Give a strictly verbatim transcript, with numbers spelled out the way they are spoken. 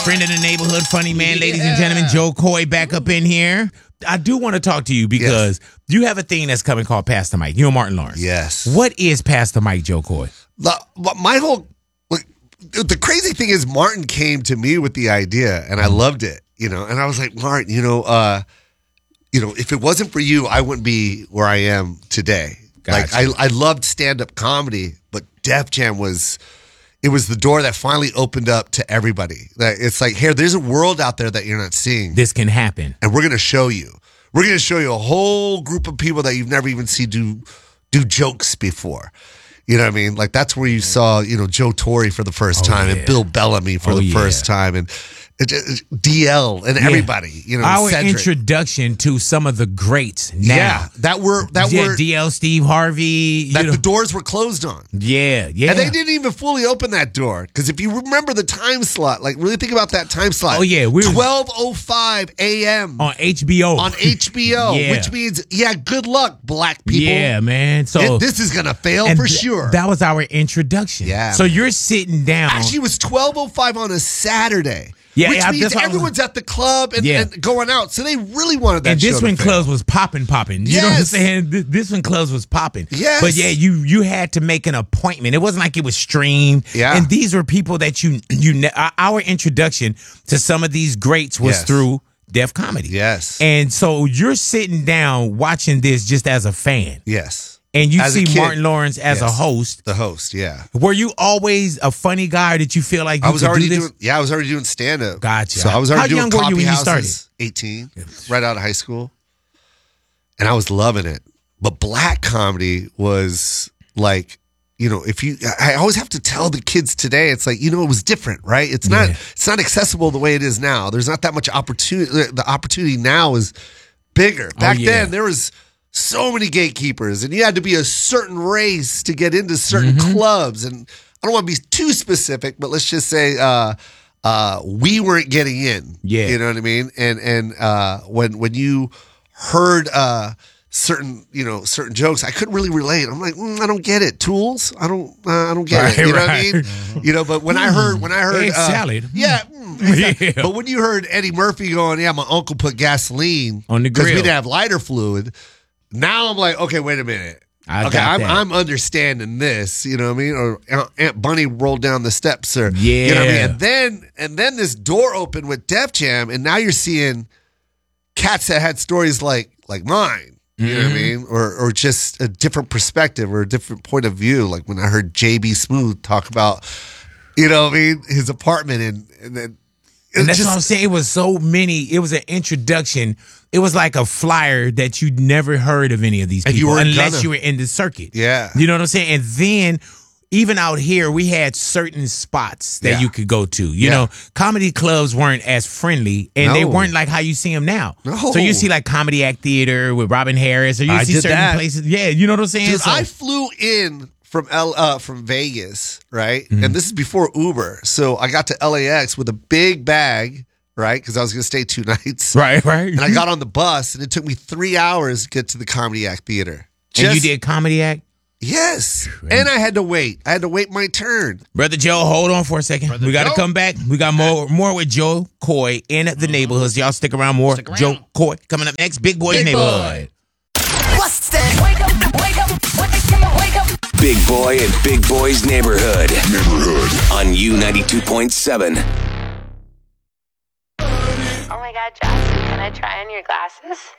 Friend of the neighborhood, funny man, Yeah. ladies and gentlemen, Joe Coy back up in here. I do want to talk to you because Yes. you have a thing that's coming called Pastor Mike. You and Martin Lawrence. Yes. What is Pastor Mike, Joe Coy? The- My whole, like, the crazy thing is Martin came to me with the idea and I loved it, you know, and I was like, Martin, you know, uh, you know, if it wasn't for you, I wouldn't be where I am today. Gotcha. Like I, I loved stand-up comedy, but Def Jam was, it was the door that finally opened up to everybody. That it's like, here, there's a world out there that you're not seeing. This can happen. And we're going to show you. We're going to show you a whole group of people that you've never even seen do do jokes before. You know what I mean? Like that's where you saw, you know, Joe Torre for the first Oh, time yeah. and Bill Bellamy for Oh, the yeah. first time and it- it- D L and Yeah. everybody. You know, Our Cedric. introduction to some of the greats now. Yeah, that were that yeah, were D L, Steve Harvey. You that know. the doors were closed on. Yeah, yeah. And they didn't even fully open that door. Because if you remember the time slot, like really think about that time slot. Oh, yeah, we were- twelve oh five a.m. On H B O. on H B O, Yeah. which means, yeah, good luck, black people. Yeah, man. So It- this is going to fail and for th- sure. That was our introduction. Yeah, So man. you're sitting down. Actually, it was twelve oh five on a Saturday. Yeah, which yeah, means that's what I was- everyone's at the club and, Yeah. and going out. So they really wanted that and this show one to fail. clubs was popping, popping. You know what I'm Yes. saying? Th- This one clubs was popping. Yes. But yeah, you you had to make an appointment. It wasn't like it was streamed. Yeah. And these were people that you you ne- our- our introduction to some of these greats was Yes. through Def Comedy. Yes. And so you're sitting down watching this just as a fan, Yes. and you As a see kid. Martin Lawrence as a Yes. host. The host, yeah. Were you always a funny guy, or did you feel like you I was could already do this? doing, yeah, I was already doing stand up. Gotcha. So I was already How doing young were you coffee when you houses, started? eighteen, right out of high school. And I was loving it. But black comedy was like, you know, if you, I always have to tell the kids today, it's like, you know, it was different, right? It's not, Yeah. it's not accessible the way it is now. There's not that much opportunity. The opportunity now is bigger. Back yeah. then, there was so many gatekeepers, and you had to be a certain race to get into certain Mm-hmm. clubs. And I don't want to be too specific, but let's just say uh, uh, we weren't getting in. Yeah. You know what I mean? And and uh, when when you heard uh, certain you know certain jokes, I couldn't really relate. I'm like, mm, I don't get it. Tools, I don't uh, I don't get Right, it. You know right. what I mean? You know, but when I heard when I heard Egg uh, salad. yeah. mm, exactly. Yeah. But when you heard Eddie Murphy going, yeah, my uncle put gasoline On the because we grill. didn't have lighter fluid. Now I'm like, okay, wait a minute. I okay, got I'm, that. I'm understanding this. You know what I mean? Or Aunt- Aunt Bunny rolled down the steps, or you know what I mean? Yeah. And then and then this door opened with Def Jam, and now you're seeing cats that had stories like like mine. You know what I mean? Or or just a different perspective or a different point of view. Like when I heard J B Smooth talk about, you know what I mean, his apartment and and then And it's that's just, what I'm saying. It was so many. It was an introduction. It was like a flyer that you'd never heard of any of these And you people weren't unless gonna. you were in the circuit. Yeah. You know what I'm saying? And then even out here, we had certain spots that Yeah. you could go to. You Yeah. know, comedy clubs weren't as friendly, and they No. weren't like how you see them now. No. So you see like Comedy Act Theater with Robin Harris, or you I see did certain that. places. Yeah, you know what I'm saying? Dude, So- I flew in from L uh, from Vegas, right? Mm-hmm. And this is before Uber, so I got to L A X with a big bag, right? Because I was going to stay two nights, right, right. And I got on the bus, and it took me three hours to get to the Comedy Act Theater. and you Just- did Comedy Act? Yes, and I had to wait. I had to wait my turn. Brother Joe, hold on for a second. we got to Joe? come back. We got more more with Joe Coy in the neighborhoods. Y'all stick around more. Stick around. Joe Coy coming up next. Big Boy's Big Neighborhood. What's that? Wake up, wake up, wake up, wake up. Big Boy and Big Boy's Neighborhood. Neighborhood. On U ninety-two point seven. Oh my god, Jasmine, can I try on your glasses?